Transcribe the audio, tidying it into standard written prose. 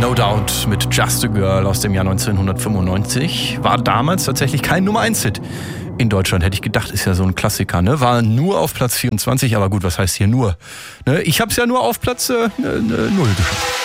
No Doubt mit Just a Girl aus dem Jahr 1995. War damals tatsächlich kein Nummer-1-Hit in Deutschland. Hätte ich gedacht, ist ja so ein Klassiker, ne? War nur auf Platz 24, aber gut, was heißt hier nur? Ne? Ich hab's ja nur auf Platz 0 geschafft.